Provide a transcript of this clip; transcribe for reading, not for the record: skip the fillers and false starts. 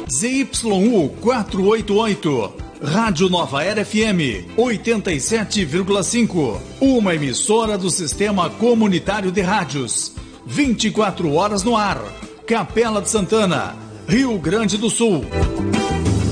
ZYU 488, Rádio Nova Era FM 87,5, uma emissora do Sistema Comunitário de Rádios, 24 horas no ar, Capela de Santana, Rio Grande do Sul.